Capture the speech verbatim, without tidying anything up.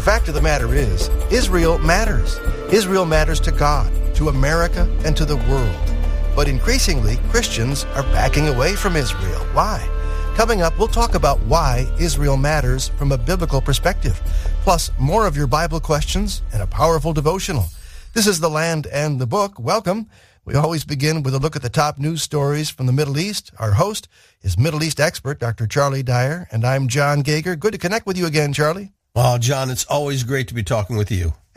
fact of the matter is, Israel matters. Israel matters to God, to America, and to the world. But increasingly, Christians are backing away from Israel. Why? Coming up, we'll talk about why Israel matters from a biblical perspective, plus more of your Bible questions and a powerful devotional. This is The Land and the Book. Welcome. We always begin with a look at the top news stories from the Middle East. Our host is Middle East expert, Doctor Charlie Dyer, and I'm John Gager. Good to connect with you again, Charlie. Well, John, it's always great to be talking with you.